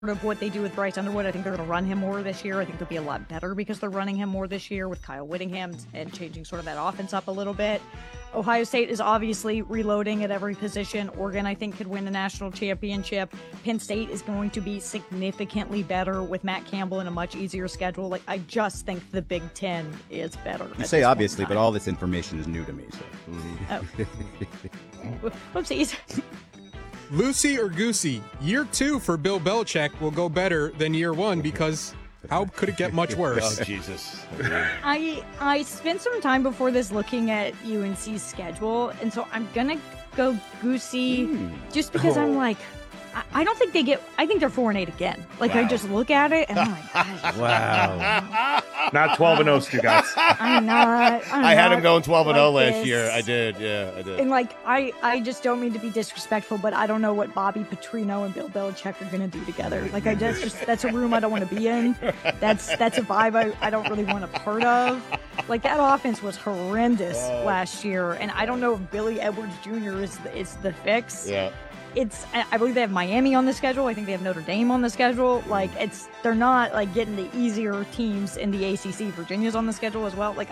of what they do with Bryce Underwood. I think they're going to run him more this year. I think they'll be a lot better because they're running him more this year with Kyle Whittingham and changing sort of that offense up a little bit. Ohio State is obviously reloading at every position. Oregon, I think, could win the national championship. Penn State is going to be significantly better with Matt Campbell and a much easier schedule. Like, I just think the Big Ten is better. You say obviously, but all this information is new to me. So. Oh. Whoopsies. Lucy or Goosey, year 2 for Bill Belichick will go better than year 1 because how could it get much worse? Oh, Jesus. I spent some time before this looking at UNC's schedule, and so I'm going to go Goosey just because I'm like, I don't think they get, I think they're 4-8 again. Like, I just look at it and I'm like, gosh. Wow. Not 12-0, Stu guys. I'm not. I had him going 12-0 like last this. year. I did. Yeah, I did. And like, I just don't mean to be disrespectful, but I don't know what Bobby Petrino and Bill Belichick are going to do together. Like, that's a room I don't want to be in. That's a vibe I don't really want a part of. Like, that offense was horrendous last year, and I don't know if Billy Edwards Jr. is the fix. Yeah. I believe they have Miami on the schedule. I think they have Notre Dame on the schedule. Like, they're not like getting the easier teams in the ACC. Virginia's on the schedule as well. Like,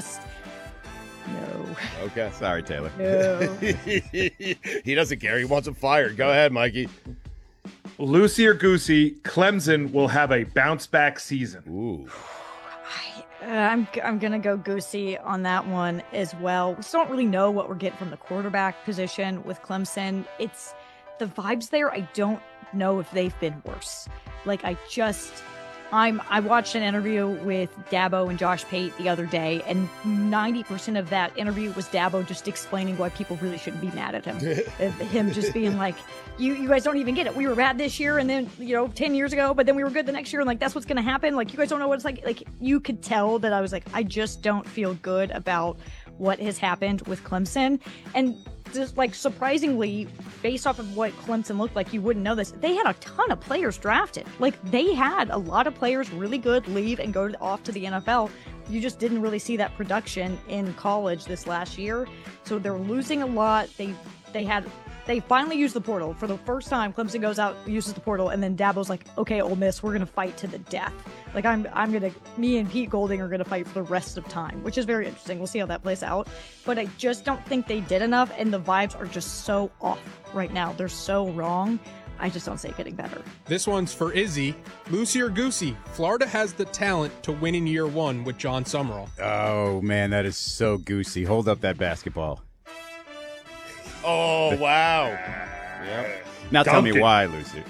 no. Okay. Sorry, Taylor. No. He doesn't care. He wants him fired. Go ahead, Mikey. Lucy or Goosey, Clemson will have a bounce-back season. Ooh. I'm gonna go Goosey on that one as well. We still don't really know what we're getting from the quarterback position with Clemson. It's the vibes there. I don't know if they've been worse. Like, I watched an interview with Dabo and Josh Pate the other day, and 90% of that interview was Dabo just explaining why people really shouldn't be mad at him. Him just being like, you guys don't even get it. We were bad this year, and then, 10 years ago, but then we were good the next year, and like, that's what's going to happen. Like, you guys don't know what it's like. Like, you could tell that I was like, I just don't feel good about what has happened with Clemson. And just like, surprisingly, based off of what Clemson looked like, you wouldn't know this. They had a ton of players drafted. Like, they had a lot of players really good leave and go off to the NFL. You just didn't really see that production in college this last year. So they're losing a lot. They finally used the portal. For the first time, Clemson goes out, uses the portal, and then Dabo's like, okay, Ole Miss, we're going to fight to the death. Like, me and Pete Golding are going to fight for the rest of time, which is very interesting. We'll see how that plays out. But I just don't think they did enough, and the vibes are just so off right now. They're so wrong. I just don't see it getting better. This one's for Izzy. Lucy or Goosey, Florida has the talent to win in year 1 with John Summerall. Oh, man, that is so Goosey. Hold up that basketball. Oh, wow. Yep. Now tell me why, Lucy.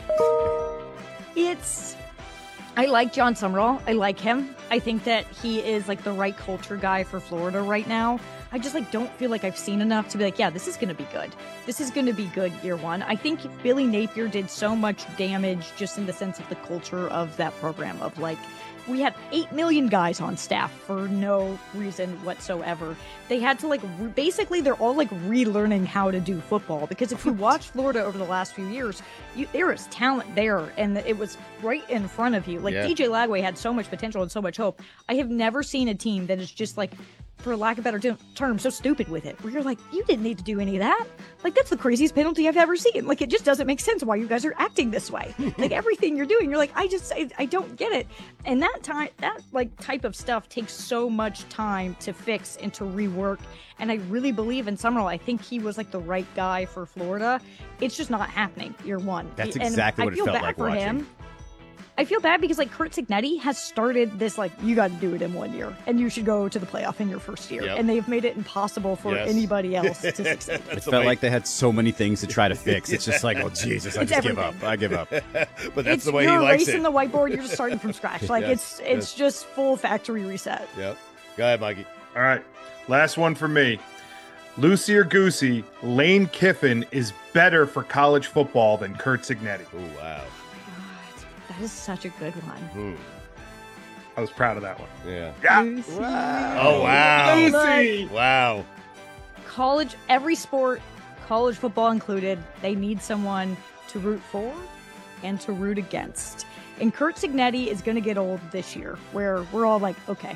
I like John Summerall. I like him. I think that he is like the right culture guy for Florida right now. I just don't feel like I've seen enough to be like, yeah, this is going to be good. This is going to be good year 1. I think Billy Napier did so much damage just in the sense of the culture of that program of like, we had 8 million guys on staff for no reason whatsoever. They had to basically they're all relearning how to do football, because if you watch Florida over the last few years, there is talent there, and it was right in front of you. DJ Lagway had so much potential and so much hope. I have never seen a team that is just for lack of a better term, so stupid with it, where you're like, you didn't need to do any of that. Like, that's the craziest penalty I've ever seen. Like, it just doesn't make sense why you guys are acting this way. Like, everything you're doing, you're like, I don't get it. And that type of stuff takes so much time to fix and to rework. And I really believe in Summerall. I think he was the right guy for Florida. It's just not happening year 1. That's exactly what it felt like watching. Him. I feel bad because Kurt Cignetti has started this you got to do it in 1 year, and you should go to the playoff in your first year. Yep. And they've made it impossible for anybody else to succeed. It felt like they had so many things to try to fix. It's just like, oh Jesus, I just give up. I give up. But that's the way he likes it. You're erasing the whiteboard. You're just starting from scratch. It's just full factory reset. Yep. Go ahead, Mikey. All right, last one for me. Lucy or Goosey, Lane Kiffin is better for college football than Kurt Cignetti. Oh, wow. That is such a good one. I was proud of that one. Yeah. Wow. Oh, wow. Lucy. Wow. Every sport, college football included, they need someone to root for and to root against. And Kurt Cignetti is going to get old this year, where we're all like, okay,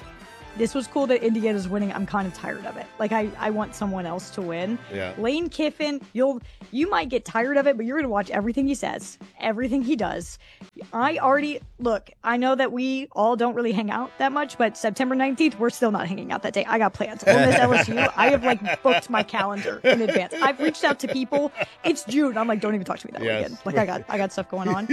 this was cool that Indiana's winning. I'm kind of tired of it. Like, I want someone else to win. Yeah. Lane Kiffin, you might get tired of it, but you're going to watch everything he says, everything he does. I know that we all don't really hang out that much, but September 19th, we're still not hanging out that day. I got plans. Ole Miss LSU, I have booked my calendar in advance. I've reached out to people. It's June. I'm like, don't even talk to me that weekend. Like, I got stuff going on.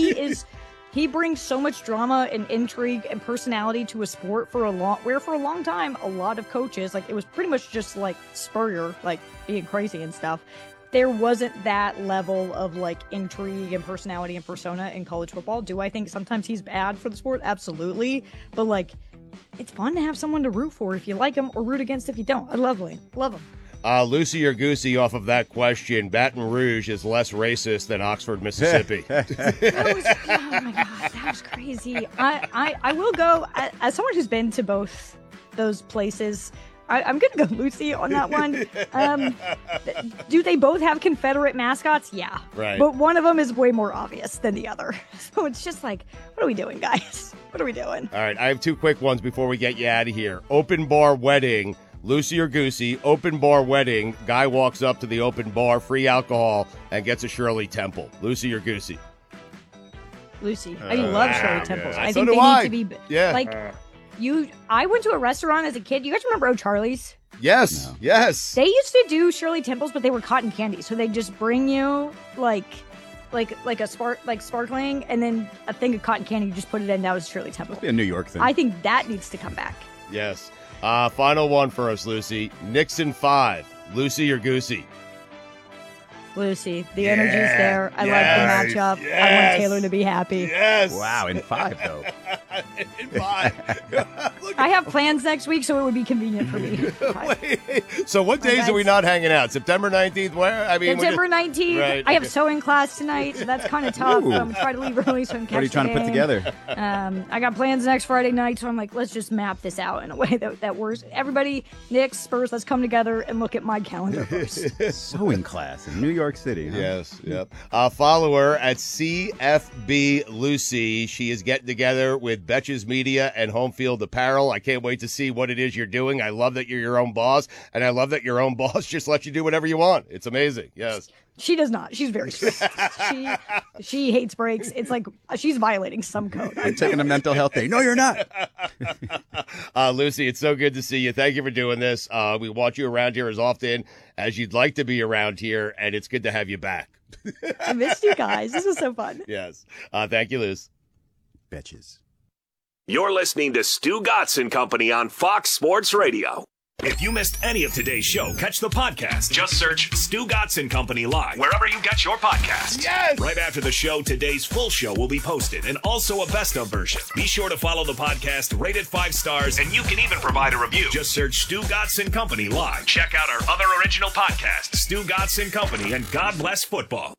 He brings so much drama and intrigue and personality to a sport for a long time, a lot of coaches, like, it was pretty much just like Spurrier, like, being crazy and stuff. There wasn't that level of like intrigue and personality and persona in college football. Do I think sometimes he's bad for the sport? Absolutely. But like, it's fun to have someone to root for if you like him or root against if you don't. I love him. Lucy or Goosey, off of that question, Baton Rouge is less racist than Oxford, Mississippi. Oh my God, that was crazy. I will go, as someone who's been to both those places, I'm going to go Lucy on that one. Do they both have Confederate mascots? Yeah. Right. But one of them is way more obvious than the other. So it's just like, what are we doing, guys? What are we doing? All right, I have two quick ones before we get you out of here. Open bar wedding, Lucy or Goosey, open bar wedding, guy walks up to the open bar, free alcohol, and gets a Shirley Temple. Lucy or Goosey? Lucy. I love Shirley Temples. I So think do they I. need to be Yeah. like I went to a restaurant as a kid. You guys remember O'Charlie's? Yes, No. yes. They used to do Shirley Temples, but they were cotton candy. So they just bring you like a sparkling, and then a thing of cotton candy. You just put it in. That was Shirley Temple. Must be a New York thing. I think that needs to come back. Yes. Final one for us, Lucy. Nixon 5, Lucy or Goosey? Lucy, the energy's there. I like the matchup. I yes. want Taylor to be happy. Yes. Wow, in 5 though. In 5. Look I have plans next week, so it would be convenient for me. Wait, so what days are we not hanging out? September 19th? Where? I mean, September 19th. Right, I have okay. sewing class tonight, so that's kind of tough. Ooh. I'm going to try to leave early so I can catch What are you trying the to put game. together? I got plans next Friday night, so I'm like, let's just map this out in a way that works. Everybody, Knicks, Spurs, let's come together and look at my calendar first. Sewing class in New York City. Huh? Yes, yep. Follow her at CFB Lucy. She is getting together with Betches Media and Home Field Apparel. I can't wait to see what it is you're doing. I love that you're your own boss, and I love that your own boss just lets you do whatever you want. It's amazing. Yes. She does not. She's very strict. She hates breaks. It's like she's violating some code. You're taking a mental health day. No, you're not. Lucy, it's so good to see you. Thank you for doing this. We want you around here as often as you'd like to be around here, and it's good to have you back. I missed you guys. This was so fun. Yes. Thank you, Luce. Betches. You're listening to Stu Gatz and Company on Fox Sports Radio. If you missed any of today's show, catch the podcast. Just search Stu Gatz and Company Live wherever you get your podcasts. Yes! Right after the show, today's full show will be posted and also a best of version. Be sure to follow the podcast, rate it 5 stars, and you can even provide a review. Just search Stu Gatz and Company Live. Check out our other original podcasts, Stu Gatz and Company and God Bless Football.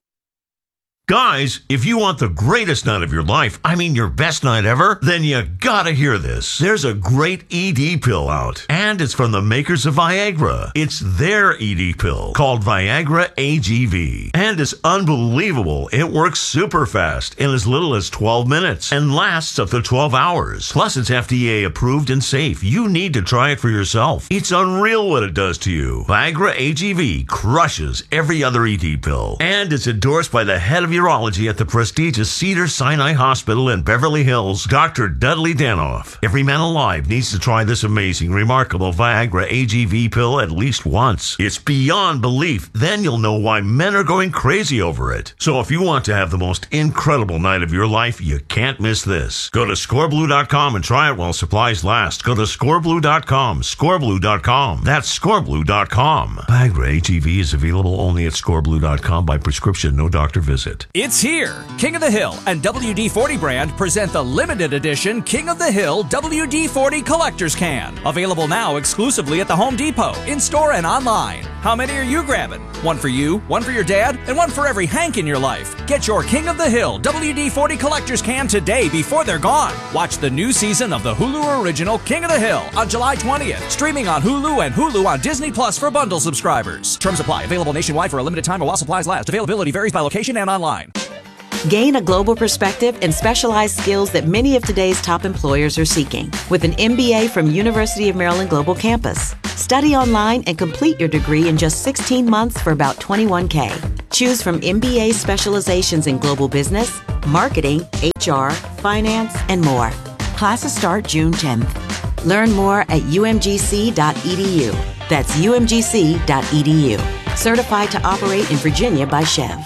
Guys, if you want the greatest night of your life, I mean your best night ever, then you gotta hear this. There's a great ED pill out, and it's from the makers of Viagra. It's their ED pill called Viagra AGV, and it's unbelievable. It works super fast in as little as 12 minutes and lasts up to 12 hours. Plus, it's FDA approved and safe. You need to try it for yourself. It's unreal what it does to you. Viagra AGV crushes every other ED pill, and it's endorsed by the head of urology at the prestigious Cedars-Sinai Hospital in Beverly Hills, Dr. Dudley Danoff. Every man alive needs to try this amazing, remarkable Viagra AGV pill at least once. It's beyond belief. Then you'll know why men are going crazy over it. So if you want to have the most incredible night of your life, you can't miss this. Go to scoreblue.com and try it while supplies last. Go to scoreblue.com, scoreblue.com. That's scoreblue.com. Viagra AGV is available only at scoreblue.com by prescription, no doctor visit. It's here! King of the Hill and WD-40 brand present the limited edition King of the Hill WD-40 Collector's Can. Available now exclusively at the Home Depot, in-store and online. How many are you grabbing? One for you, one for your dad, and one for every Hank in your life. Get your King of the Hill WD-40 Collector's Can today before they're gone. Watch the new season of the Hulu original King of the Hill on July 20th. Streaming on Hulu and Hulu on Disney Plus for bundle subscribers. Terms apply. Available nationwide for a limited time or while supplies last. Availability varies by location and online. Gain a global perspective and specialized skills that many of today's top employers are seeking with an MBA from University of Maryland Global Campus. Study online and complete your degree in just 16 months for about $21K. Choose from MBA specializations in global business, marketing, HR, finance, and more. Classes start June 10th. Learn more at umgc.edu. That's umgc.edu. Certified to operate in Virginia by Chev.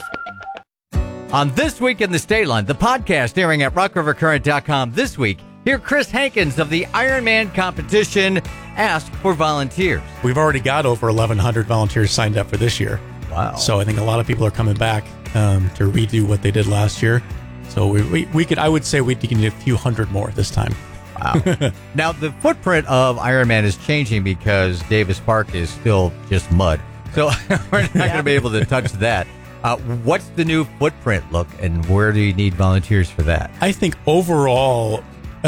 On This Week in the State Line, the podcast airing at rockrivercurrent.com this week, hear Chris Hankins of the Ironman competition ask for volunteers. We've already got over 1,100 volunteers signed up for this year. Wow. So I think a lot of people are coming back to redo what they did last year. So we could, I would say we can get a few hundred more this time. Wow. Now, the footprint of Ironman is changing because Davis Park is still just mud. So we're not going to be able to touch that. What's the new footprint look, and where do you need volunteers for that? I think overall,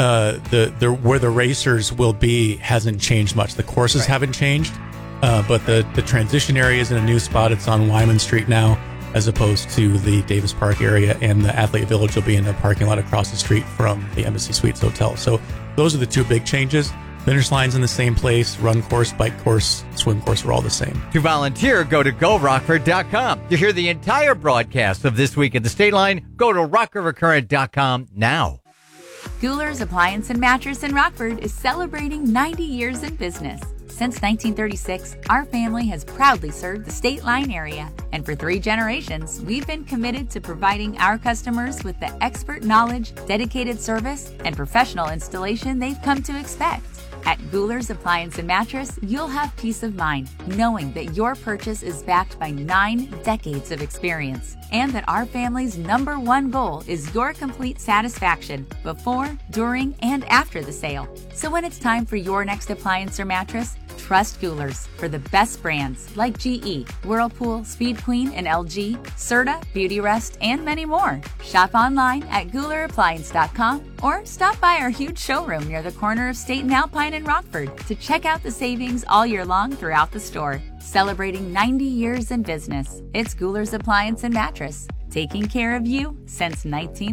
where the racers will be hasn't changed much. The courses haven't changed, but the transition area is in a new spot. It's on Wyman Street now, as opposed to the Davis Park area, and the Athlete Village will be in a parking lot across the street from the Embassy Suites Hotel. So those are the two big changes. Finish line's in the same place. Run course, bike course, swim course are all the same. To volunteer, go to GoRockford.com. To hear the entire broadcast of This Week in the State Line, go to RockRiverCurrent.com now. Guler's Appliance and Mattress in Rockford is celebrating 90 years in business. Since 1936, our family has proudly served the State Line area. And for 3 generations, we've been committed to providing our customers with the expert knowledge, dedicated service, and professional installation they've come to expect. At Guler's Appliance and Mattress, you'll have peace of mind knowing that your purchase is backed by 9 decades of experience and that our family's #1 goal is your complete satisfaction before, during, and after the sale. So when it's time for your next appliance or mattress, trust Guler's for the best brands like GE, Whirlpool, Speed Queen, and LG, Serta, Beautyrest, and many more. Shop online at GulerAppliance.com or stop by our huge showroom near the corner of State and Alpine in Rockford to check out the savings all year long throughout the store. Celebrating 90 years in business, it's Guler's Appliance and Mattress, taking care of you since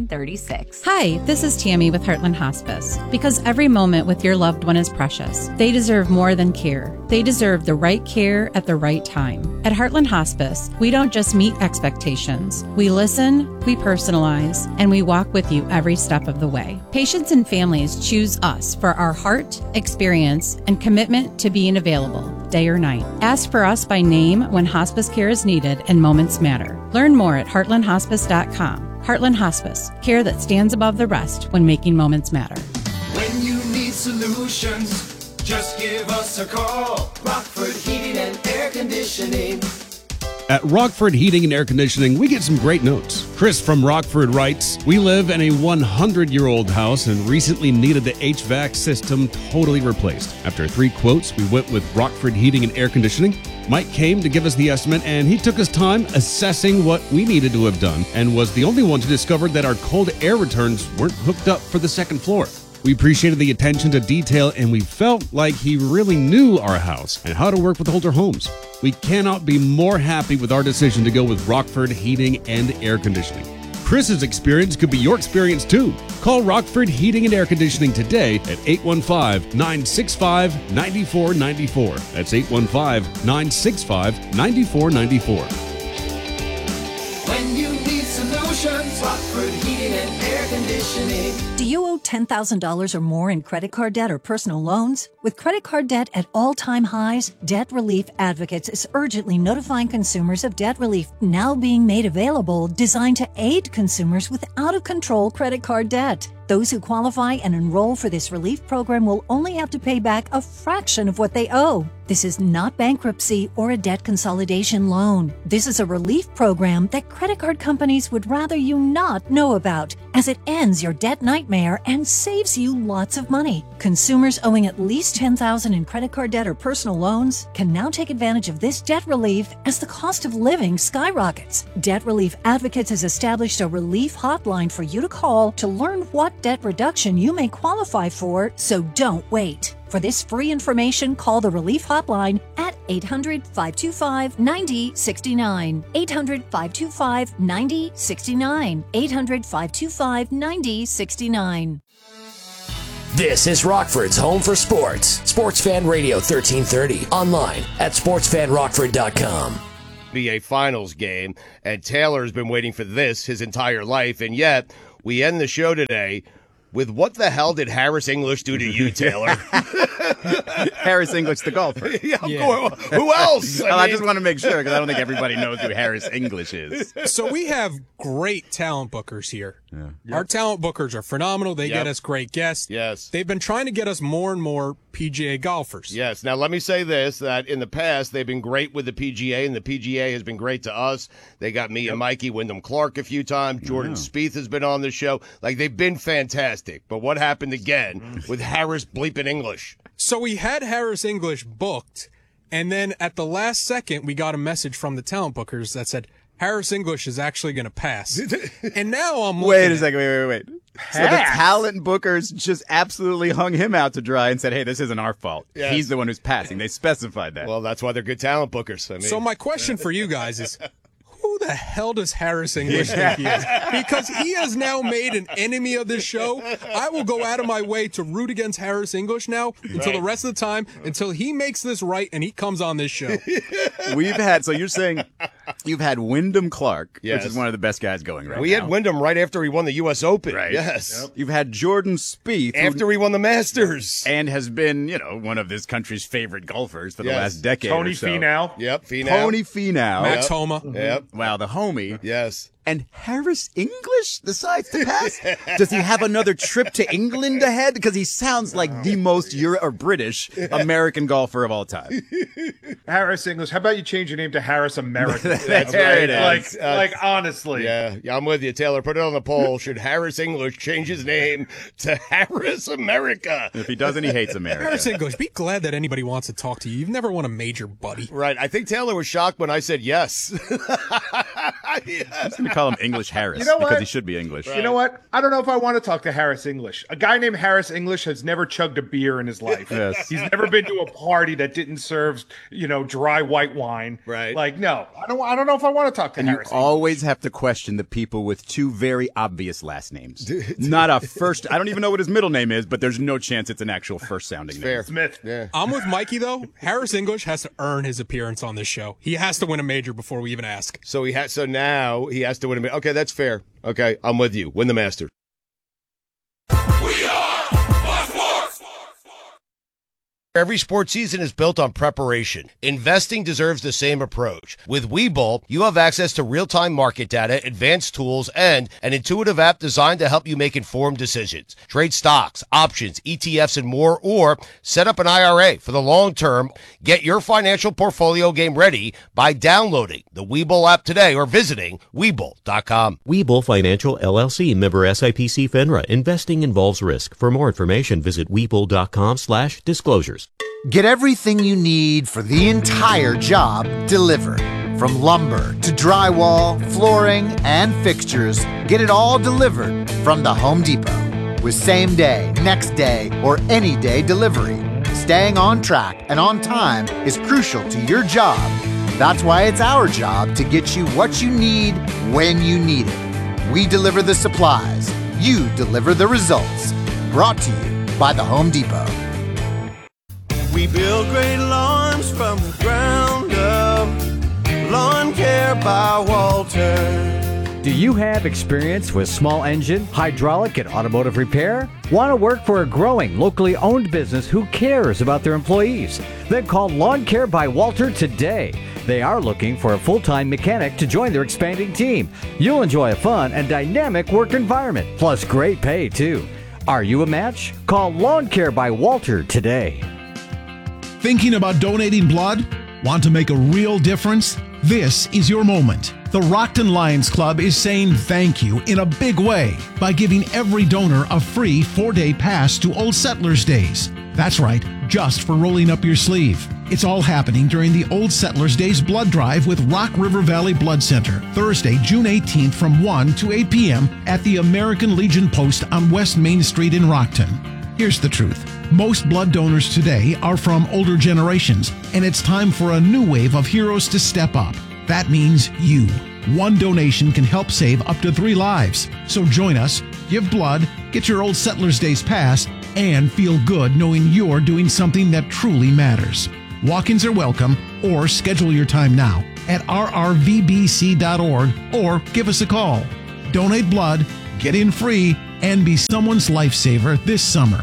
1936. Hi, this is Tammy with Heartland Hospice. Because every moment with your loved one is precious, they deserve more than care. They deserve the right care at the right time. At Heartland Hospice, we don't just meet expectations. We listen, we personalize, and we walk with you every step of the way. Patients and families choose us for our heart, experience, and commitment to being available, day or night. Ask for us by name when hospice care is needed and moments matter. Learn more at heartlandhospice.com. Heartland Hospice, care that stands above the rest when making moments matter. When you need solutions, just give us a call. Rockford Heating and Air Conditioning. At Rockford Heating and Air Conditioning, we get some great notes. Chris from Rockford writes, "We live in a 100-year-old house and recently needed the HVAC system totally replaced. After 3 quotes, we went with Rockford Heating and Air Conditioning. Mike came to give us the estimate, and he took his time assessing what we needed to have done and was the only one to discover that our cold air returns weren't hooked up for the second floor. We appreciated the attention to detail, and we felt like he really knew our house and how to work with older homes. We cannot be more happy with our decision to go with Rockford Heating and Air Conditioning. Chris's experience could be your experience too. Call Rockford Heating and Air Conditioning today at 815-965-9494. That's 815-965-9494. When you need solutions, Rockford Heating and Air Conditioning. Do you owe $10,000 or more in credit card debt or personal loans? With credit card debt at all-time highs, Debt Relief Advocates is urgently notifying consumers of debt relief now being made available, designed to aid consumers with out-of-control credit card debt. Those who qualify and enroll for this relief program will only have to pay back a fraction of what they owe. This is not bankruptcy or a debt consolidation loan. This is a relief program that credit card companies would rather you not know about, as it ends your debt nightmare and saves you lots of money. Consumers owing at least $10,000 in credit card debt or personal loans can now take advantage of this debt relief as the cost of living skyrockets. Debt Relief Advocates has established a relief hotline for you to call to learn what debt reduction you may qualify for, so don't wait. For this free information, call the Relief Hotline at 800-525-9069. 800-525-9069. 800-525-9069. This is Rockford's home for sports. Sports Fan Radio 1330. Online at sportsfanrockford.com. NBA Finals game, and Taylor's been waiting for this his entire life, and yet we end the show today with what the hell did Harris English do to you, Taylor? Harris English, the golfer. Yeah, of course. Who else? I just want to make sure because I don't think everybody knows who Harris English is. So we have great talent bookers here. Yeah. Our talent bookers are phenomenal. They get us great guests. Yes. They've been trying to get us more and more PGA golfers. Yes. Now, let me say this, that in the past, they've been great with the PGA, and the PGA has been great to us. They got me and Mikey Wyndham Clark a few times. Jordan Spieth has been on the show. Like, they've been fantastic. But what happened again with Harris bleeping English? So we had Harris English booked, and then at the last second, we got a message from the talent bookers that said, Harris English is actually going to pass. And now I'm looking Wait a second. Wait. So the talent bookers just absolutely hung him out to dry and said, hey, this isn't our fault. Yes. He's the one who's passing. They specified that. Well, that's why they're good talent bookers. I mean. So my question for you guys is, who the hell does Harris English think he is? Because he has now made an enemy of this show. I will go out of my way to root against Harris English now until the rest of the time, until he makes this right and he comes on this show. So you're saying you've had Wyndham Clark, which is one of the best guys going right now. We had Wyndham right after he won the U.S. Open. Right. Yes. Yep. You've had Jordan Spieth. After he won the Masters. And has been, one of this country's favorite golfers for the last decade Tony or so. Finau. Yep, Finau. Tony Finau. Max Homa. Yep. Wow, the homie. Yes. And Harris English decides to pass? Does he have another trip to England ahead? Because he sounds like the most British American golfer of all time. Harris English. How about you change your name to Harris America? There it is. Like honestly. Yeah, I'm with you, Taylor. Put it on the poll. Should Harris English change his name to Harris America? If he doesn't, he hates America. Harris English, be glad that anybody wants to talk to you. You've never won a major, buddy. Right. I think Taylor was shocked when I said yes. I'm just going to call him English Harris You know because what? he should be English. You know what? I don't know if I want to talk to Harris English. A guy named Harris English has never chugged a beer in his life. Yes. He's never been to a party that didn't serve, dry white wine. Right. Like, no. I don't know if I want to talk to And you Harris English. always have to question the people with two very obvious last names. Not a first. I don't even know what his middle name is, but there's no chance it's an actual first sounding name. Smith. Yeah. I'm with Mikey, though. Harris English has to earn his appearance on this show. He has to win a major before we even ask. So now he has to win a major. Okay, that's fair. Okay, I'm with you. Win the Masters. Every sports season is built on preparation. Investing deserves the same approach. With Webull, you have access to real-time market data, advanced tools, and an intuitive app designed to help you make informed decisions. Trade stocks, options, ETFs, and more, or set up an IRA for the long term. Get your financial portfolio game ready by downloading the Webull app today or visiting Webull.com. Webull Financial LLC, member SIPC FINRA. Investing involves risk. For more information, visit Webull.com/disclosures. Get everything you need for the entire job delivered. From lumber to drywall, flooring, and fixtures, get it all delivered from the Home Depot. With same day, next day, or any day delivery, staying on track and on time is crucial to your job. That's why it's our job to get you what you need when you need it. We deliver the supplies. You deliver the results. Brought to you by the Home Depot. We build great lawns from the ground up. Lawn Care by Walter. Do you have experience with small engine, hydraulic, and automotive repair? Want to work for a growing, locally owned business who cares about their employees? Then call Lawn Care by Walter today. They are looking for a full-time mechanic to join their expanding team. You'll enjoy a fun and dynamic work environment, plus great pay, too. Are you a match? Call Lawn Care by Walter today. Thinking about donating blood? Want to make a real difference? This is your moment. The Rockton Lions Club is saying thank you in a big way by giving every donor a free 4-day pass to Old Settlers Days. That's right, just for rolling up your sleeve. It's all happening during the Old Settlers Days blood drive with Rock River Valley Blood Center, Thursday, June 18th from 1 to 8 p.m. at the American Legion Post on West Main Street in Rockton. Here's the truth. Most blood donors today are from older generations, and it's time for a new wave of heroes to step up. That means you. One donation can help save up to 3 lives. So join us, give blood, get your old Settlers Days pass, and feel good knowing you're doing something that truly matters. Walk-ins are welcome, or schedule your time now at rrvbc.org or give us a call. Donate blood, get in free, and be someone's lifesaver this summer.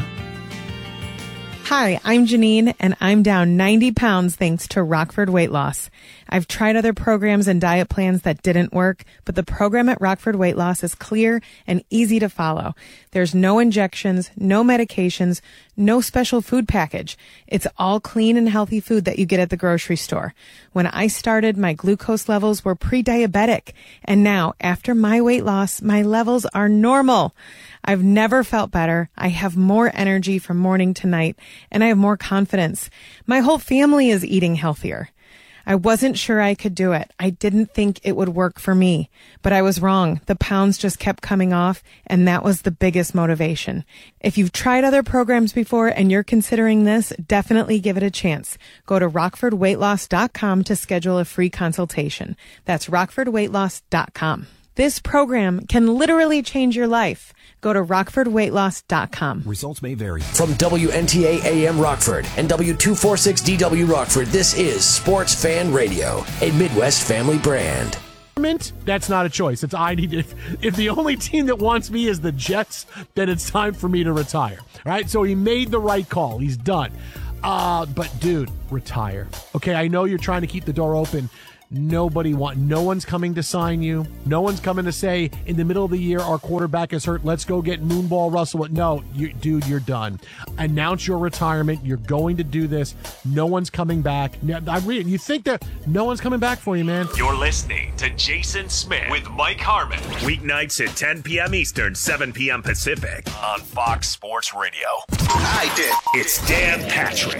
Hi, I'm Janine, and I'm down 90 pounds thanks to Rockford Weight Loss. I've tried other programs and diet plans that didn't work, but the program at Rockford Weight Loss is clear and easy to follow. There's no injections, no medications, no special food package. It's all clean and healthy food that you get at the grocery store. When I started, my glucose levels were pre-diabetic, and now, after my weight loss, my levels are normal. I've never felt better. I have more energy from morning to night, and I have more confidence. My whole family is eating healthier. I wasn't sure I could do it. I didn't think it would work for me, but I was wrong. The pounds just kept coming off, and that was the biggest motivation. If you've tried other programs before and you're considering this, definitely give it a chance. Go to rockfordweightloss.com to schedule a free consultation. That's rockfordweightloss.com. This program can literally change your life. Go to rockfordweightloss.com. Results may vary. From WNTA AM Rockford and W246DW Rockford, this is Sports Fan Radio, a Midwest family brand. That's not a choice. It's I need. If the only team that wants me is the Jets, then it's time for me to retire. All right? So he made the right call. He's done. But dude, retire. Okay, I know you're trying to keep the door open. No one's coming to sign you. No one's coming to say, in the middle of the year, our quarterback is hurt. Let's go get Moonball Russell. No, dude, you're done. Announce your retirement. You're going to do this. No one's coming back. You think that no one's coming back for you, man. You're listening to Jason Smith with Mike Harmon. Weeknights at 10 p.m. Eastern, 7 p.m. Pacific on Fox Sports Radio. I did. It's Dan Patrick.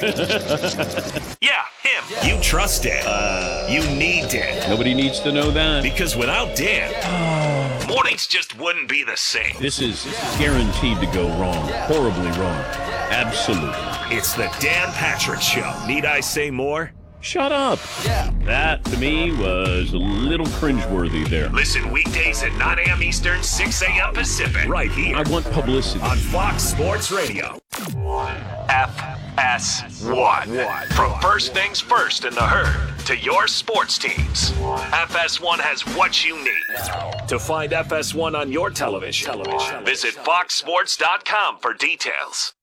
Yeah, him. Yeah. You trust Dan. You need Dan. Nobody needs to know that. Because without Dan, mornings just wouldn't be the same. This is guaranteed to go wrong. Horribly wrong. Absolutely. It's the Dan Patrick Show. Need I say more? Shut up. Yeah. That, to me, was a little cringeworthy there. Listen weekdays at 9 a.m. Eastern, 6 a.m. Pacific. Right here. I want publicity. On Fox Sports Radio. FS1. From first things first in the herd to your sports teams. FS1 has what you need. To find FS1 on your television, visit foxsports.com for details.